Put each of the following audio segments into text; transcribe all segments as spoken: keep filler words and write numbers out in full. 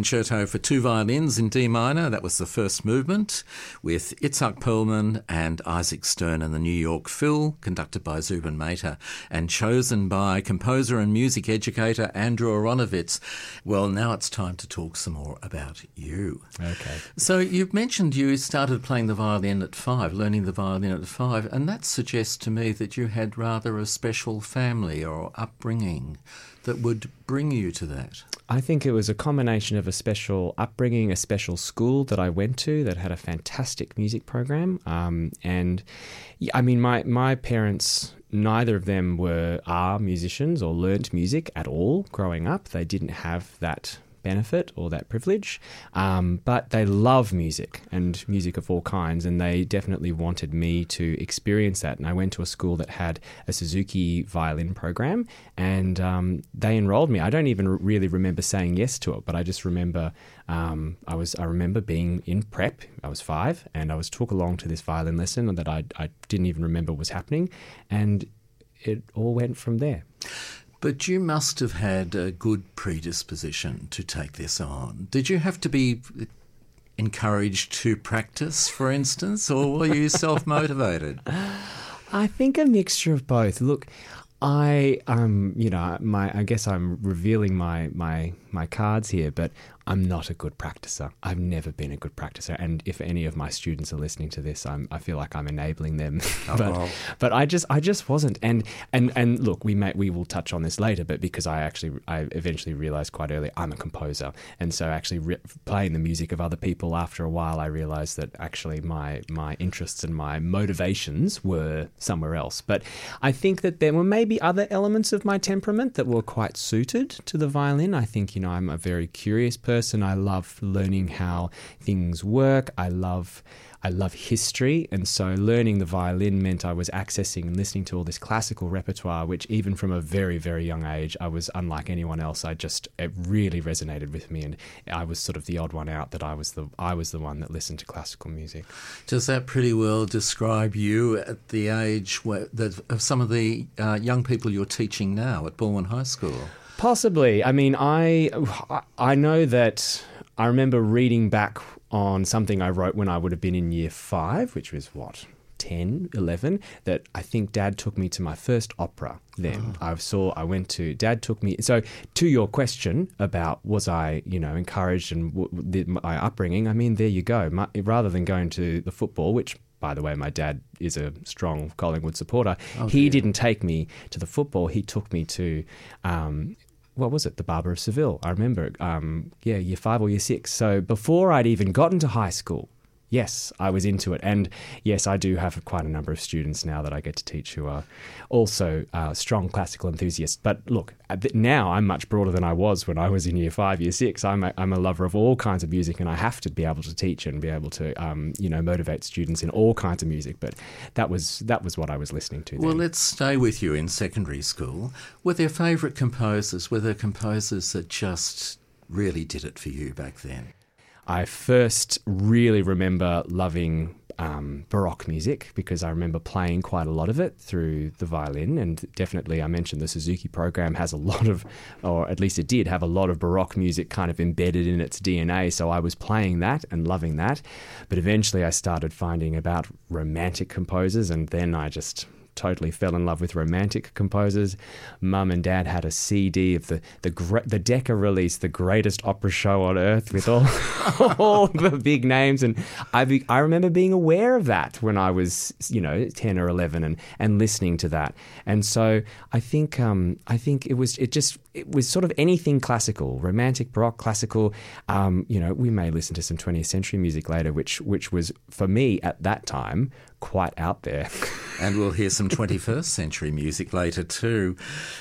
Concerto for Two Violins in D minor. That was the first movement with Itzhak Perlman and Isaac Stern and the New York Phil, conducted by Zubin Mehta and chosen by composer and music educator Andrew Aronowitz. Well, now it's time to talk some more about you. Okay. So you've mentioned you started playing the violin at five, learning the violin at five, and that suggests to me that you had rather a special family or upbringing that would bring you to that. I think it was a combination of a special upbringing, a special school that I went to that had a fantastic music program. Um, and I mean, my, my parents, neither of them were are musicians or learnt music at all growing up. They didn't have that benefit or that privilege, um, but they love music and music of all kinds, and they definitely wanted me to experience that. And I went to a school that had a Suzuki violin program, and um, they enrolled me. I don't even really remember saying yes to it, but I just remember um, I was I remember being in prep. I was five, and I was took along to this violin lesson that I I didn't even remember was happening, and it all went from there. But you must have had a good predisposition to take this on. Did you have to be encouraged to practice, for instance, or were you self-motivated? I think a mixture of both. Look, I, um, you know, my, I guess I'm revealing my, my, my cards here, but I'm not a good practicer. I've never been a good practicer. And if any of my students are listening to this, I'm, I feel like I'm enabling them. Oh, but, well. but I just, I just wasn't. And, and, and look, we may, we will touch on this later, but because I actually, I eventually realized quite early I'm a composer. And so actually re- playing the music of other people, after a while, I realized that actually my, my interests and my motivations were somewhere else. But I think that there were maybe other elements of my temperament that were quite suited to the violin. I think, you know, I'm a very curious person. I love learning how things work. I love I love history, and so learning the violin meant I was accessing and listening to all this classical repertoire, which even from a very, very young age, I was unlike anyone else. I just, it really resonated with me, and I was sort of the odd one out that I was the I was the one that listened to classical music. Does that pretty well describe you at the age where, that, of some of the uh, young people you're teaching now at Balwyn High School? Possibly. I mean, I I know that I remember reading back on something I wrote when I would have been in year five, which was what, ten, eleven, that I think Dad took me to my first opera then. Oh. I saw, I went to, Dad took me, so to your question about was I, you know, encouraged and w- the, my upbringing, I mean, there you go. My, rather than going to the football, which by the way, my dad is a strong Collingwood supporter. Oh, he dear. didn't take me to the football. He took me to, um, what was it? The Barber of Seville. I remember, um, yeah, year five or year six. So before I'd even gotten to high school, yes, I was into it. And yes, I do have quite a number of students now that I get to teach who are also uh, strong classical enthusiasts. But look, now I'm much broader than I was when I was in year five, year six. I'm a, I'm a lover of all kinds of music, and I have to be able to teach and be able to, um, you know, motivate students in all kinds of music. But that was that was what I was listening to then. Well, let's stay with you in secondary school. Were there favourite composers? Were there composers that just really did it for you back then? I first really remember loving um, Baroque music because I remember playing quite a lot of it through the violin, and definitely I mentioned the Suzuki program has a lot of, or at least it did have a lot of Baroque music kind of embedded in its D N A, so I was playing that and loving that. But eventually I started finding about romantic composers, and then I just totally fell in love with romantic composers. Mum and Dad had a C D of the the the Decca release, the greatest opera show on earth, with all all the big names, and I be, I remember being aware of that when I was, you know, ten or eleven, and and listening to that. And so I think um I think it was it just it was sort of anything classical, romantic, Baroque, classical. Um, you know, we may listen to some twentieth century music later, which which was for me at that time quite out there. And we'll hear some twenty-first century music later too.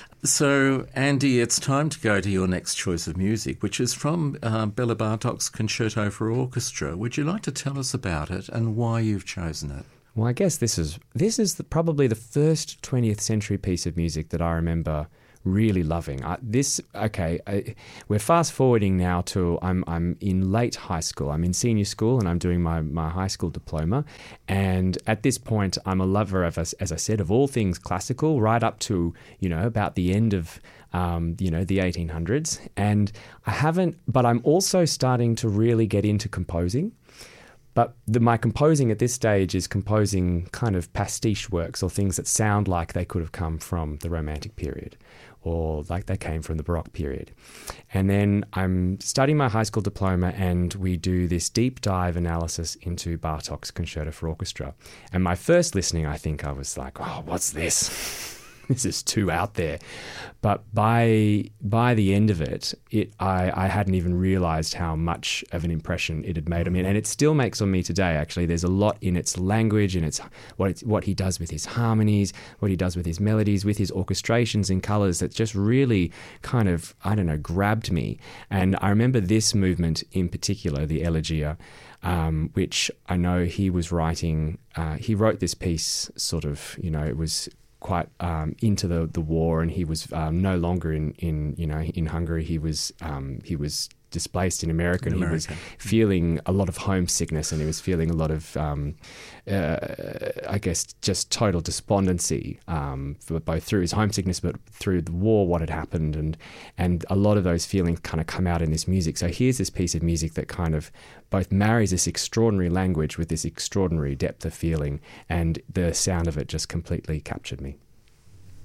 So, Andy, it's time to go to your next choice of music, which is from uh, Bela Bartok's Concerto for Orchestra. Would you like to tell us about it and why you've chosen it? Well, I guess this is this is the, probably the first twentieth century piece of music that I remember really loving. I, this, okay, I, we're fast forwarding now to I'm I'm in late high school. I'm in senior school and I'm doing my, my high school diploma. And at this point, I'm a lover of, as, as I said, of all things classical, right up to, you know, about the end of, um, you know, the eighteen hundreds. And I haven't, but I'm also starting to really get into composing. But the, my composing at this stage is composing kind of pastiche works or things that sound like they could have come from the Romantic period or like they came from the Baroque period. And then I'm studying my high school diploma and we do this deep dive analysis into Bartók's Concerto for Orchestra. And my first listening, I think I was like, oh, what's this? This is too out there. But by by the end of it, it I, I hadn't even realized how much of an impression it had made on me. And it still makes on me today, actually. There's a lot in its language and its what it's, what he does with his harmonies, what he does with his melodies, with his orchestrations and colors that just really kind of, I don't know, grabbed me. And I remember this movement in particular, the Elegia, um, which I know he was writing. Uh, he wrote this piece sort of, you know, it was quite um, into the, the war, and he was um, no longer in, in you know in Hungary. He was um, he was displaced in America, and in he was America. feeling a lot of homesickness, and he was feeling a lot of um, uh, I guess just total despondency, um, for both through his homesickness, but through the war, what had happened, and and a lot of those feelings kind of come out in this music. So here's this piece of music that kind of both marries this extraordinary language with this extraordinary depth of feeling, and the sound of it just completely captured me.